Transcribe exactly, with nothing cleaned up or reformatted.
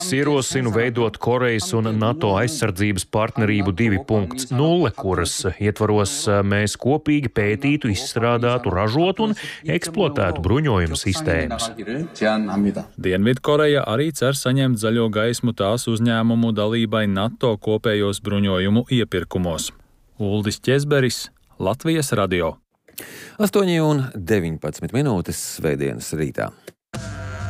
Ierosinu veidot Korejas un NATO aizsardzības partnerību divi punkts nulle, kuras ietvaros mēs kopīgi pētītu, izstrādātu, ražotu un eksploatētu bruņojumu sistēmas. Dienvidkoreja arī cer saņemt zaļo gaismu tās uzņēmumu dalībai NATO kopējos bruņojumu iepirkumos. Uldis Ķezberis, Latvijas radio. astoņi un deviņpadsmit minūtes svētdienas rītā.